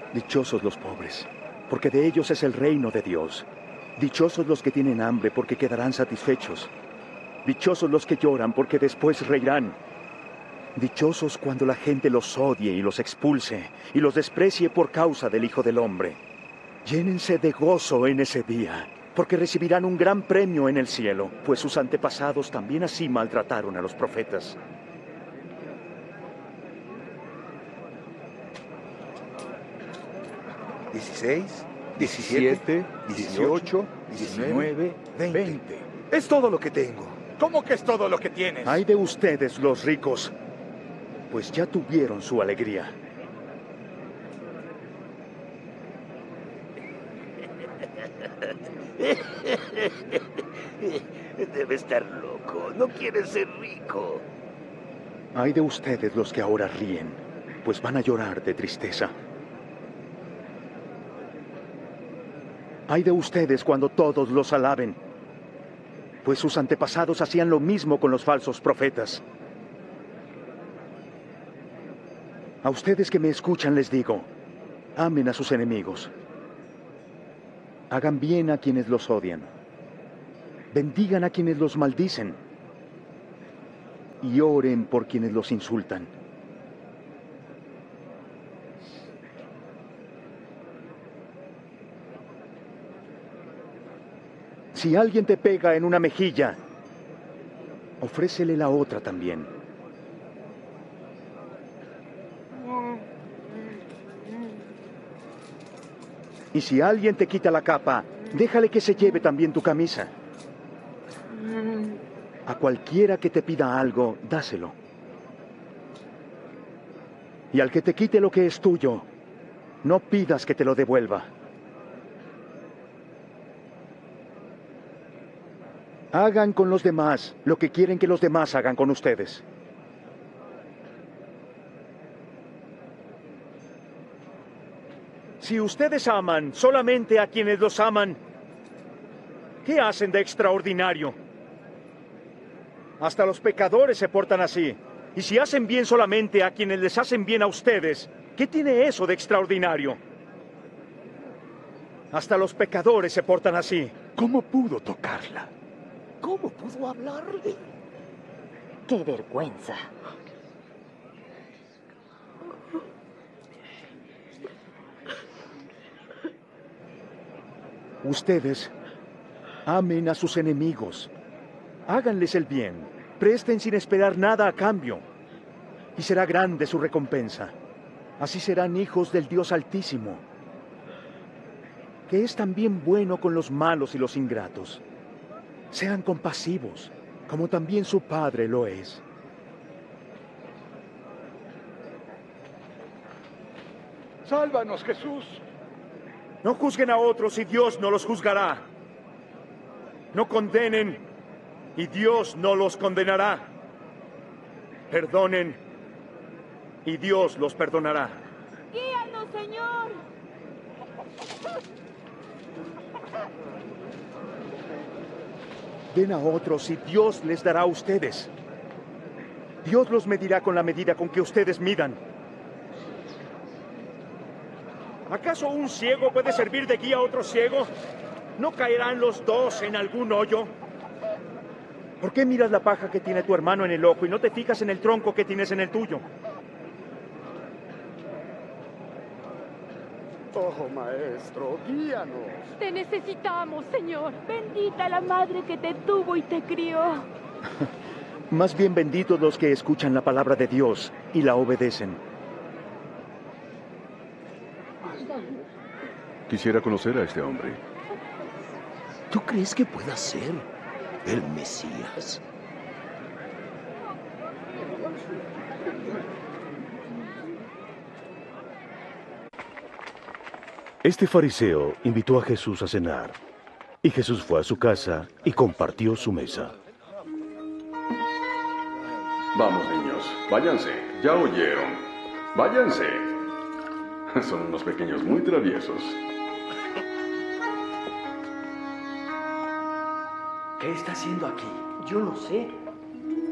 Dichosos los pobres, porque de ellos es el reino de Dios. Dichosos los que tienen hambre, porque quedarán satisfechos. Dichosos los que lloran, porque después reirán. Dichosos cuando la gente los odie y los expulse, y los desprecie por causa del Hijo del Hombre. Llénense de gozo en ese día, porque recibirán un gran premio en el cielo, pues sus antepasados también así maltrataron a los profetas. ¿16, 17, 18, 19, 20? Es todo lo que tengo. ¿Cómo que es todo lo que tienes? Ay de ustedes, los ricos, pues ya tuvieron su alegría. Debe estar loco. No quiere ser rico. Ay de ustedes los que ahora ríen, pues van a llorar de tristeza. Ay de ustedes cuando todos los alaben, pues sus antepasados hacían lo mismo con los falsos profetas. A ustedes que me escuchan les digo, amen a sus enemigos. Hagan bien a quienes los odian. Bendigan a quienes los maldicen. Y oren por quienes los insultan. Si alguien te pega en una mejilla, ofrécele la otra también. Y si alguien te quita la capa, déjale que se lleve también tu camisa. A cualquiera que te pida algo, dáselo. Y al que te quite lo que es tuyo, no pidas que te lo devuelva. Hagan con los demás lo que quieren que los demás hagan con ustedes. Si ustedes aman solamente a quienes los aman, ¿qué hacen de extraordinario? Hasta los pecadores se portan así. Y si hacen bien solamente a quienes les hacen bien a ustedes, ¿qué tiene eso de extraordinario? Hasta los pecadores se portan así. ¿Cómo pudo tocarla? ¿Cómo pudo hablarle? ¡Qué vergüenza! Ustedes amen a sus enemigos. Háganles el bien. Presten sin esperar nada a cambio. Y será grande su recompensa. Así serán hijos del Dios Altísimo, que es también bueno con los malos y los ingratos. Sean compasivos, como también su Padre lo es. ¡Sálvanos, Jesús! No juzguen a otros y Dios no los juzgará. No condenen y Dios no los condenará. Perdonen y Dios los perdonará. ¡Guíanos, Señor! Den a otros y Dios les dará a ustedes. Dios los medirá con la medida con que ustedes midan. ¿Acaso un ciego puede servir de guía a otro ciego? ¿No caerán los dos en algún hoyo? ¿Por qué miras la paja que tiene tu hermano en el ojo y no te fijas en el tronco que tienes en el tuyo? Oh, Maestro, guíanos. Te necesitamos, Señor. Bendita la madre que te tuvo y te crió. Más bien benditos los que escuchan la palabra de Dios y la obedecen. Quisiera conocer a este hombre. ¿Tú crees que pueda ser el Mesías? Este fariseo invitó a Jesús a cenar, y Jesús fue a su casa y compartió su mesa. Vamos, niños, váyanse, ya oyeron. Váyanse. Son unos pequeños muy traviesos. ¿Qué está haciendo aquí? Yo no sé.